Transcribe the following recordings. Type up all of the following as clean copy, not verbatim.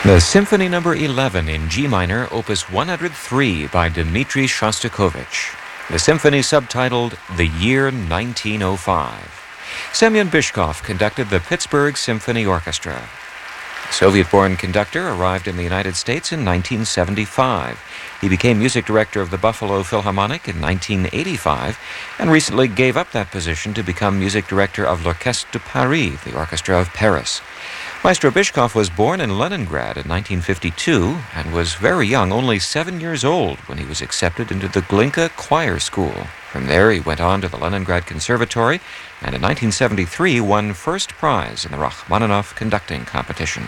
The Symphony No. 11 in G minor, Opus 103 by Dmitri Shostakovich. The symphony subtitled The Year 1905. Semyon Bychkov conducted the Pittsburgh Symphony Orchestra. The Soviet-born conductor arrived in the United States in 1975. He became music director of the Buffalo Philharmonic in 1985 and recently gave up that position to become music director of l'Orchestre de Paris, the Orchestra of Paris. Maestro Bychkov was born in Leningrad in 1952 and was very young, only 7 years old, when he was accepted into the Glinka Choir School. From there, he went on to the Leningrad Conservatory and in 1973 won first prize in the Rachmaninoff conducting competition.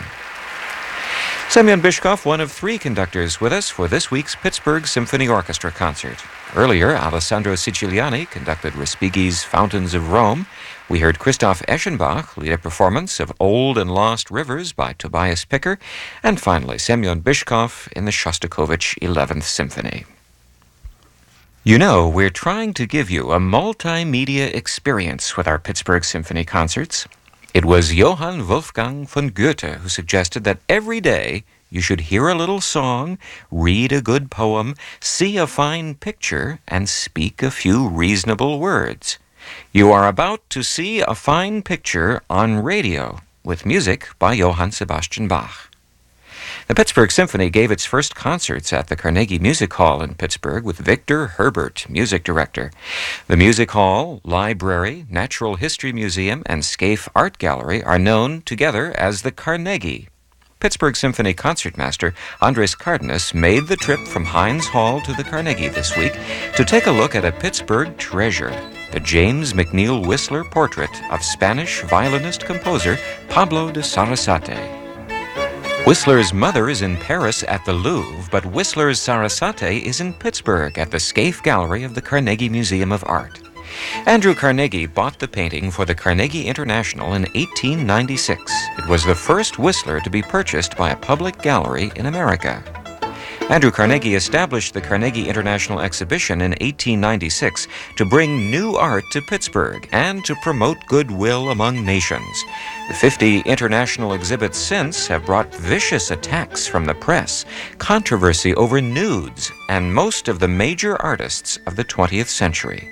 Semyon Bychkov, one of 3 conductors with us for this week's Pittsburgh Symphony Orchestra concert. Earlier, Alessandro Siciliani conducted Respighi's Fountains of Rome. We heard Christoph Eschenbach lead a performance of Old and Lost Rivers by Tobias Picker, and finally Semyon Bychkov in the Shostakovich 11th Symphony. You know, we're trying to give you a multimedia experience with our Pittsburgh Symphony concerts. It was Johann Wolfgang von Goethe who suggested that every day you should hear a little song, read a good poem, see a fine picture, and speak a few reasonable words. You are about to see a fine picture on radio with music by Johann Sebastian Bach. The Pittsburgh Symphony gave its first concerts at the Carnegie Music Hall in Pittsburgh with Victor Herbert, music director. The Music Hall, Library, Natural History Museum, and Scaife Art Gallery are known together as the Carnegie. Pittsburgh Symphony concertmaster Andres Cardenas made the trip from Heinz Hall to the Carnegie this week to take a look at a Pittsburgh treasure, the James McNeill Whistler portrait of Spanish violinist-composer Pablo de Sarasate. Whistler's mother is in Paris at the Louvre, but Whistler's Sarasate is in Pittsburgh at the Scaife Gallery of the Carnegie Museum of Art. Andrew Carnegie bought the painting for the Carnegie International in 1896. It was the first Whistler to be purchased by a public gallery in America. Andrew Carnegie established the Carnegie International Exhibition in 1896 to bring new art to Pittsburgh and to promote goodwill among nations. The 50 international exhibits since have brought vicious attacks from the press, controversy over nudes, and most of the major artists of the 20th century.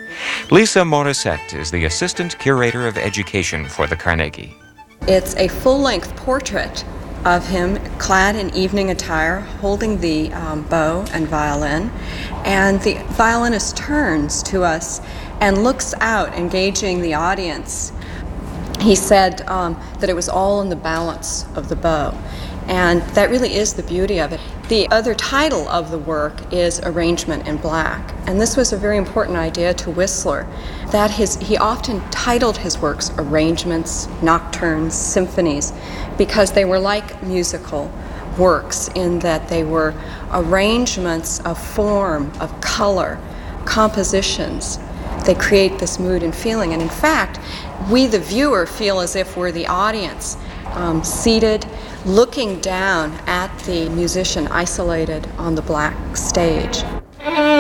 Lisa Morissette is the Assistant Curator of Education for the Carnegie. It's a full-length portrait of him clad in evening attire, holding the bow and violin, and the violinist turns to us and looks out, engaging the audience. He said that it was all in the balance of the bow, and that really is the beauty of it. The other title of the work is Arrangement in Black, and this was a very important idea to Whistler, that he often titled his works arrangements, nocturnes, symphonies, because they were like musical works in that they were arrangements of form, of color, compositions. They create this mood and feeling, and in fact, we the viewer feel as if we're the audience, seated, looking down at the musician isolated on the black stage.